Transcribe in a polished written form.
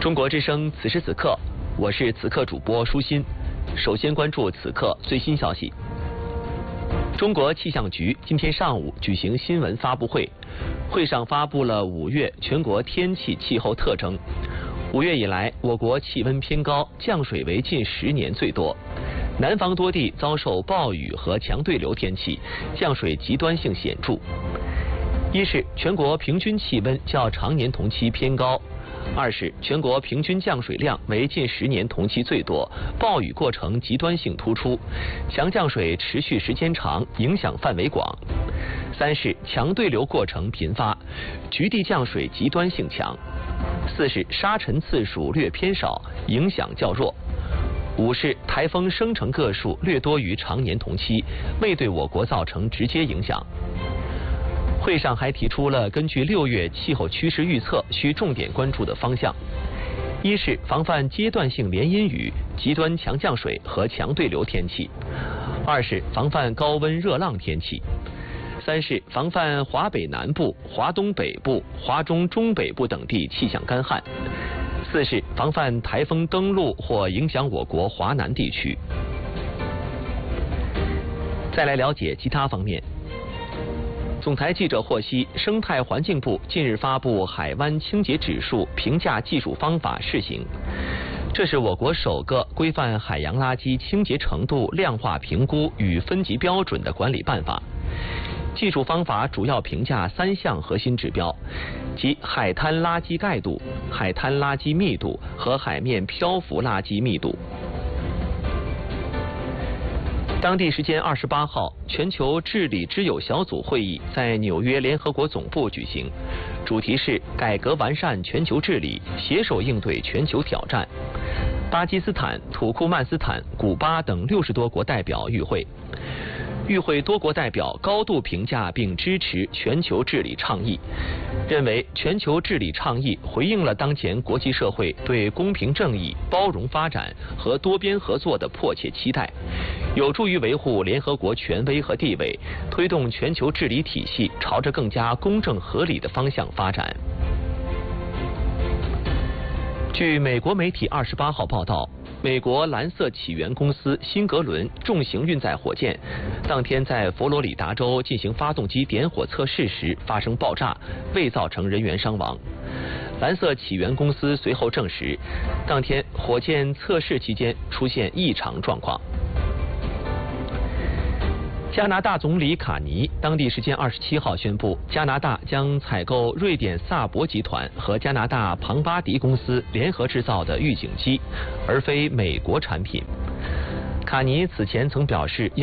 中国之声此时此刻，我是此刻主播舒心。首先关注此刻最新消息。中国气象局今天上午举行新闻发布会，会上发布了5月全国天气气候特征。5月以来，我国气温偏高，降水为近10年最多。南方多地遭受暴雨和强对流天气，降水极端性显著。一是全国平均气温较常年同期偏高。二是全国平均降水量为近10年同期最多，暴雨过程极端性突出，强降水持续时间长，影响范围广。三是强对流过程频发，局地降水极端性强。四是沙尘次数略偏少，影响较弱。五是台风生成个数略多于常年同期，未对我国造成直接影响。会上还提出了根据6月气候趋势预测需重点关注的方向：一是防范阶段性连阴雨、极端强降水和强对流天气；二是防范高温热浪天气；三是防范华北南部、华东北部、华中中北部等地气象干旱；四是防范台风登陆或影响我国华南地区。再来了解其他方面。总台记者获悉，生态环境部近日发布海湾清洁指数评价技术方法试行，这是我国首个规范海洋垃圾清洁程度量化评估与分级标准的管理办法。技术方法主要评价3项核心指标，即海滩垃圾盖度、海滩垃圾密度和海面漂浮垃圾密度。当地时间28号，全球治理之友小组会议在纽约联合国总部举行，主题是改革完善全球治理，携手应对全球挑战。巴基斯坦、土库曼斯坦、古巴等60多国代表与会。与会多国代表高度评价并支持全球治理倡议，认为全球治理倡议回应了当前国际社会对公平正义、包容发展和多边合作的迫切期待，有助于维护联合国权威和地位，推动全球治理体系朝着更加公正合理的方向发展。据美国媒体28号报道，美国蓝色起源公司辛格伦重型运载火箭当天在佛罗里达州进行发动机点火测试时发生爆炸，未造成人员伤亡。蓝色起源公司随后证实，当天火箭测试期间出现异常状况。加拿大总理卡尼当地时间27号宣布，加拿大将采购瑞典萨博集团和加拿大庞巴迪公司联合制造的预警机，而非美国产品。卡尼此前曾表示